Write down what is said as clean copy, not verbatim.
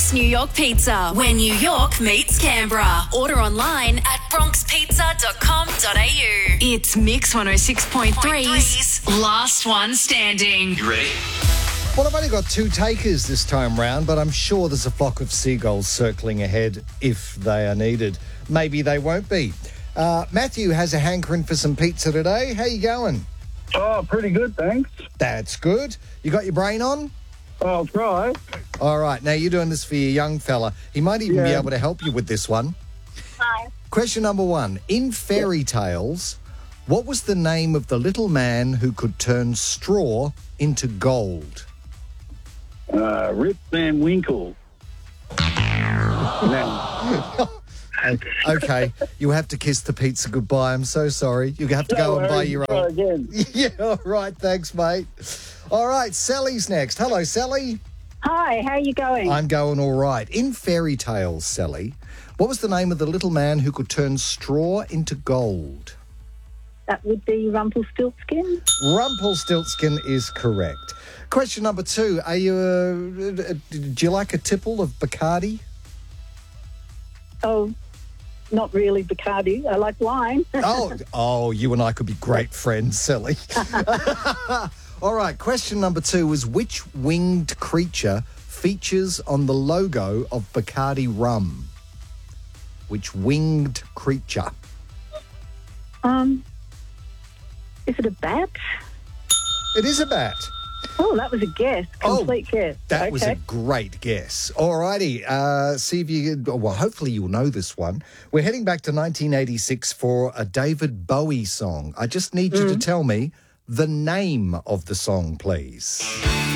Bronx, New York Pizza, where New York meets Canberra. Order online at bronxpizza.com.au. It's Mix 106.3's Last One Standing. You ready? Well, I've only got 2 takers this time round, but I'm sure there's a flock of seagulls circling ahead if they are needed. Maybe they won't be. Matthew has a hankering for some pizza today. How you going? Oh, pretty good, thanks. That's good. You got your brain on? I'll try. All right. Now, you're doing this for your young fella. He might even be able to help you with this one. Hi. Question number 1. In fairy tales, what was the name of the little man who could turn straw into gold? Rip Van Winkle. No. Okay, you have to kiss the pizza goodbye. I'm so sorry. You have to go and buy your own. Again. Yeah, all right. Thanks, mate. All right, Sally's next. Hello, Sally. Hi, how are you going? I'm going all right. In fairy tales, Sally, what was the name of the little man who could turn straw into gold? That would be Rumpelstiltskin. Rumpelstiltskin is correct. Question number 2. Are you? Do you like a tipple of Bacardi? Oh, not really Bacardi. I like wine. Oh, you and I could be great friends, Sally. All right, question number 2 is which winged creature features on the logo of Bacardi rum? Which winged creature? Is it a bat? It is a bat. Oh, that was a guess. Complete guess. That was a great guess. All righty. See if you... Well, hopefully you'll know this one. We're heading back to 1986 for a David Bowie song. I just need you to tell me the name of the song, please.